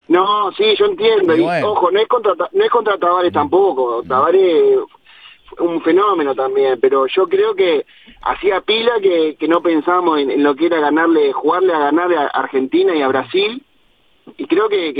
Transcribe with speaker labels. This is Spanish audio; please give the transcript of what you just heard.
Speaker 1: No, sí, yo entiendo.
Speaker 2: Y
Speaker 1: Y
Speaker 2: bueno,
Speaker 1: ojo, no es contra Tavares tampoco. Tavares fue un fenómeno también, pero yo creo que hacía pila que no pensábamos en lo que era jugarle a ganar a Argentina y a Brasil. Y creo que